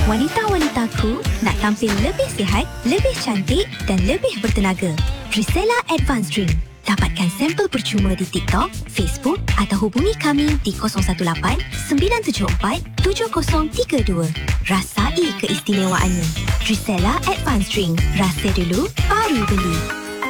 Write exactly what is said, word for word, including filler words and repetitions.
Wanita-wanitaku nak tampil lebih sihat, lebih cantik dan lebih bertenaga. Trisela Advanced Drink. Dapatkan sampel percuma di TikTok, Facebook atau hubungi kami di kosong satu lapan sembilan tujuh empat tujuh kosong tiga dua. Rasai keistimewaannya. Trisela Advanced Drink. Rasa dulu, baru beli.